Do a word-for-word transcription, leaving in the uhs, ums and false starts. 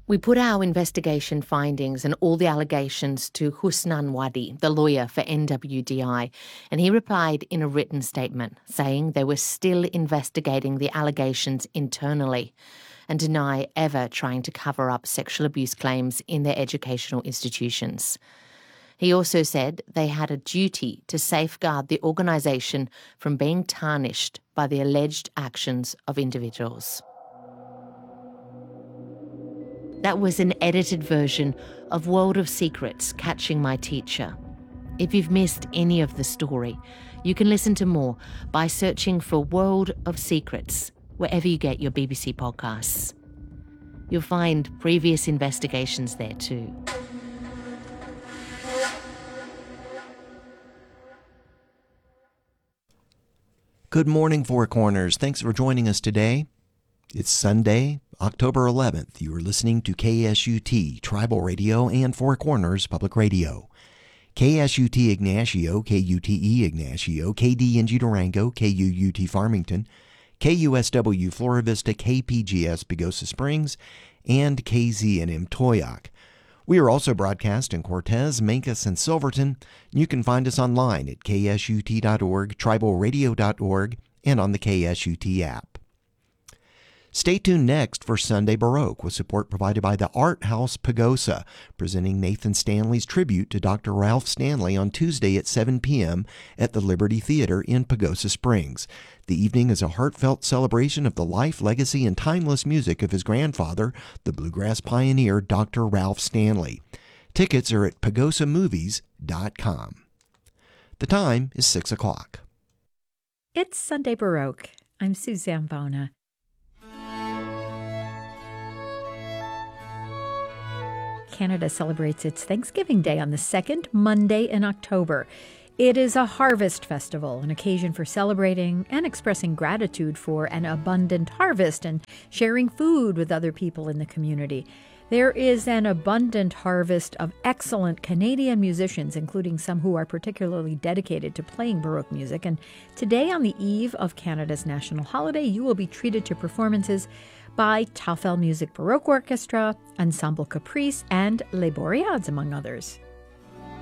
We put our investigation findings and all the allegations to Husnan Wadi, the lawyer for N W D I, and he replied in a written statement saying they were still investigating the allegations internally and deny ever trying to cover up sexual abuse claims in their educational institutions. He also said they had a duty to safeguard the organisation from being tarnished by the alleged actions of individuals. That was an edited version of World of Secrets, Catching My Teacher. If you've missed any of the story, you can listen to more by searching for World of Secrets wherever you get your B B C podcasts. You'll find previous investigations there too. Good morning, Four Corners. Thanks for joining us today. It's Sunday, October eleventh. You are listening to K S U T, Tribal Radio, and Four Corners Public Radio. K S U T Ignacio, K U T E Ignacio, K D N G Durango, K U U T Farmington, K U S W Flora Vista, K P G S Pagosa Springs, and K Z N M Toyac. We are also broadcast in Cortez, Mancos, and Silverton. You can find us online at K S U T dot org, tribal radio dot org, and on the K S U T app. Stay tuned next for Sunday Baroque with support provided by the Art House Pagosa, presenting Nathan Stanley's tribute to Doctor Ralph Stanley on Tuesday at seven p.m. at the Liberty Theater in Pagosa Springs. The evening is a heartfelt celebration of the life, legacy, and timeless music of his grandfather, the bluegrass pioneer Doctor Ralph Stanley. Tickets are at pagosa movies dot com. The time is six o'clock. It's Sunday Baroque. I'm Suzanne Bona. Canada celebrates its Thanksgiving Day on the second Monday in October. It is a harvest festival, an occasion for celebrating and expressing gratitude for an abundant harvest and sharing food with other people in the community. There is an abundant harvest of excellent Canadian musicians, including some who are particularly dedicated to playing Baroque music. And today, on the eve of Canada's national holiday, you will be treated to performances by Taufel Music Baroque Orchestra, Ensemble Caprice, and Les Boreads, among others.